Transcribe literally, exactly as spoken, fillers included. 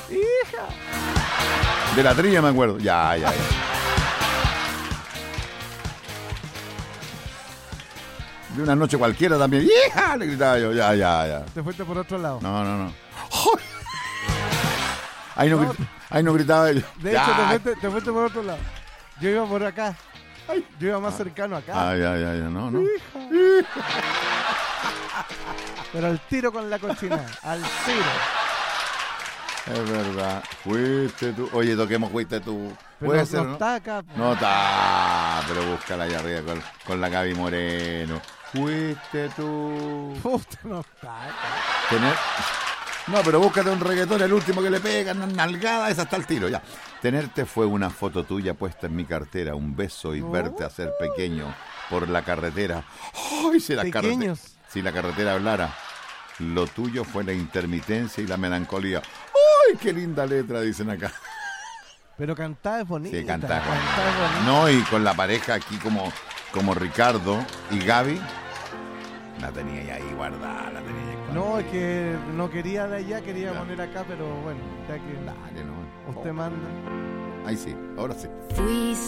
Hija. De la trilla me acuerdo. Ya, ya, ya. De una noche cualquiera también. ¡Hija! Le gritaba yo. Ya, ya, ya. Te fuiste por otro lado. No, no, no. Ahí no, no, grit- ahí no gritaba yo. De hecho, te fuiste, te fuiste por otro lado. Yo iba por acá. Yo iba más cercano acá. Ah, ya, ya, ya. No, no. Hija. Pero al tiro con la cochina. Al tiro. Es verdad. Fuiste tú. Oye, toquemos, fuiste tú. Pero Puede no, ser, no ¿no? está acá. Po. No está. Pero búscala allá arriba con, con la Gaby Moreno. Fuiste tú. Puta, no está acá. Tener... No, pero búscate un reggaetón, el último que le pegan, nalgada, esa está al tiro, ya. Tenerte fue una foto tuya puesta en mi cartera, un beso y No. verte hacer pequeño por la carretera. Ay, si la carretera, Pequeños. si la carretera hablara. Lo tuyo fue la intermitencia y la melancolía. ¡Ay, qué linda letra! Dicen acá. Pero cantar es bonito. Sí, cantar. Cantar es bonito. No, y con la pareja aquí como, como Ricardo y Gaby. La tenía ahí guardada, la tenía ahí guardada. No, es que no quería de allá, quería Ya. poner acá, pero bueno, ya que Dale, no. usted manda. Ahí sí, ahora sí. Fuiste